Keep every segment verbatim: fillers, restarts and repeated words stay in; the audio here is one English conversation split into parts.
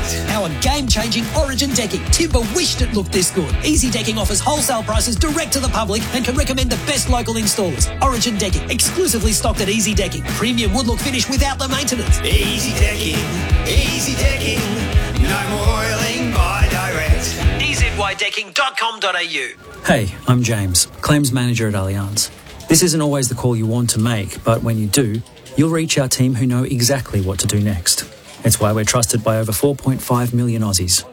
Direct. Our game-changing Origin decking. Timber wished it looked this good. Easy Decking offers wholesale prices direct to the public and can recommend the best local installers. Origin Decking, exclusively stocked at Easy Decking. Premium woodlook finish without the maintenance. Easy Decking, Easy Decking. No more oiling by Direct. e z y decking dot com dot a u. Hey, I'm James, Claims Manager at Allianz. This isn't always the call you want to make, but when you do, you'll reach our team who know exactly what to do next. It's why we're trusted by over four point five million Aussies.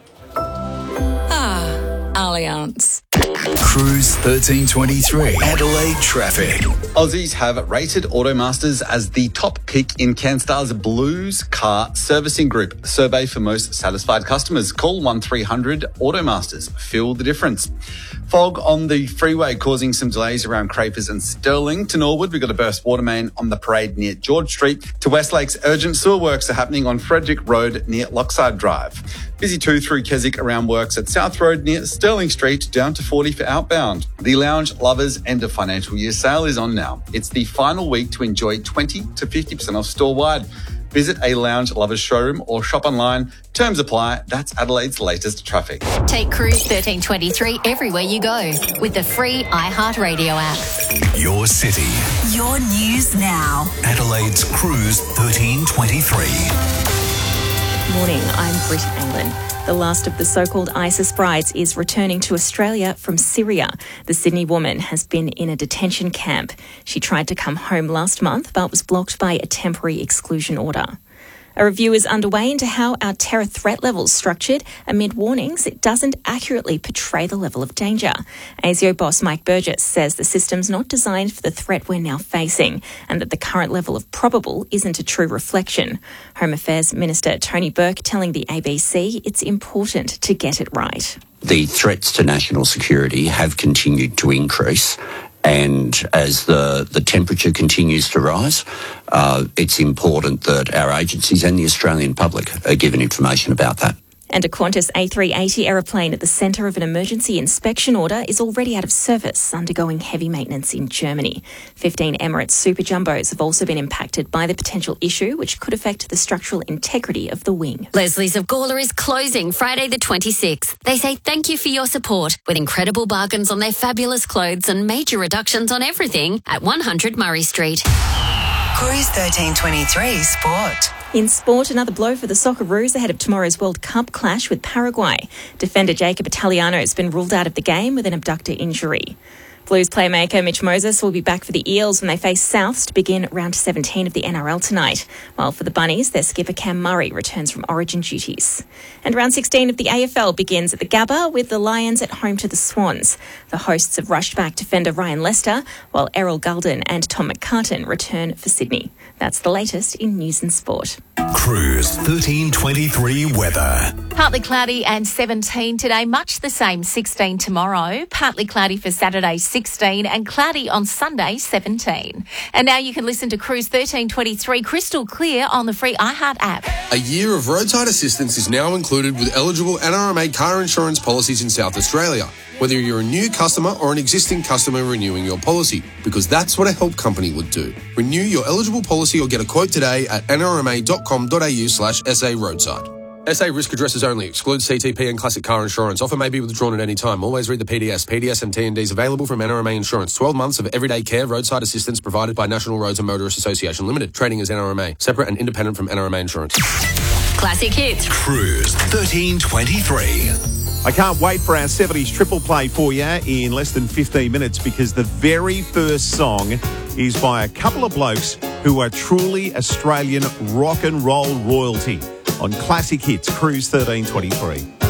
Ah, Allianz. Cruise thirteen twenty-three. Adelaide traffic. Aussies have rated Automasters as the top pick in Canstar's Blues Car Servicing Group survey for most satisfied customers. Call one three hundred Automasters. Feel the difference. Fog on the freeway causing some delays around Crapers and Stirling. To Norwood, we've got a burst water main on the parade near George Street. To Westlake's urgent sewer works are happening on Frederick Road near Lockside Drive. Busy too through Keswick around works at South Road near Stirling Street, down to forty for outbound. The Lounge Lovers end of financial year sale is on now. It's the final week to enjoy twenty to fifty percent off store-wide. Visit a Lounge Lovers showroom or shop online. Terms apply. That's Adelaide's latest traffic. Take Cruise thirteen twenty-three everywhere you go with the free iHeartRadio app. Your city. Your news now. Adelaide's Cruise thirteen twenty-three. Morning, I'm Britt England. The last of the so-called ISIS brides is returning to Australia from Syria. The Sydney woman has been in a detention camp. She tried to come home last month but was blocked by a temporary exclusion order. A review is underway into how our terror threat level is structured. Amid warnings, it doesn't accurately portray the level of danger. ASIO boss Mike Burgess says the system's not designed for the threat we're now facing and that the current level of probable isn't a true reflection. Home Affairs Minister Tony Burke telling the A B C it's important to get it right. The threats to national security have continued to increase. And as the, the temperature continues to rise, uh, it's important that our agencies and the Australian public are given information about that. And a Qantas A three eighty aeroplane at the centre of an emergency inspection order is already out of service, undergoing heavy maintenance in Germany. fifteen Emirates Super Jumbos have also been impacted by the potential issue, which could affect the structural integrity of the wing. Leslie's of Gawler is closing Friday the twenty-sixth. They say thank you for your support with incredible bargains on their fabulous clothes and major reductions on everything at one hundred Murray Street. Cruise thirteen twenty-three Sport. In sport, another blow for the Socceroos ahead of tomorrow's World Cup clash with Paraguay. Defender Jacob Italiano has been ruled out of the game with an abductor injury. Blues playmaker Mitch Moses will be back for the Eels when they face Souths to begin round seventeen of the N R L tonight. While for the Bunnies, their skipper Cam Murray returns from Origin duties. And round sixteen of the A F L begins at the Gabba with the Lions at home to the Swans. The hosts have rushed back defender Ryan Lester, while Errol Gulden and Tom McCartan return for Sydney. That's the latest in news and sport. Cruise thirteen twenty-three weather. Partly cloudy and seventeen today, much the same sixteen tomorrow. Partly cloudy for Saturday, sixteen, and cloudy on Sunday, seventeen. And now you can listen to Cruise thirteen twenty-three crystal clear on the free iHeart app. A year of roadside assistance is now included with eligible N R M A car insurance policies in South Australia, whether you're a new customer or an existing customer renewing your policy, because that's what a help company would do. Renew your eligible policy or get a quote today at n r m a dot com dot a u slash s a roadside. S A risk addresses only. Excludes C T P and classic car insurance. Offer may be withdrawn at any time. Always read the P D S. P D S and T and Ds available from N R M A Insurance. twelve months of everyday care roadside assistance provided by National Roads and Motorists Association Limited. Trading as N R M A. Separate and independent from N R M A Insurance. Classic hits. Cruise thirteen twenty-three. I can't wait for our seventies triple play for you in less than fifteen minutes because the very first song is by a couple of blokes who are truly Australian rock and roll royalty on Classic Hits, Cruise thirteen twenty-three.